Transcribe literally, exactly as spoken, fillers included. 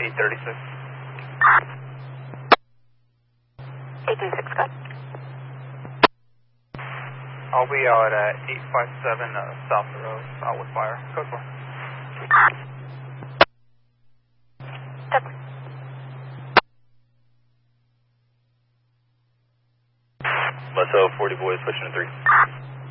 eight thirty-six. eight thirty-six, go. I'll be out at eight five seven uh, South Road, Southwest Fire. Code four. Step. Muscle forty boys pushing to three.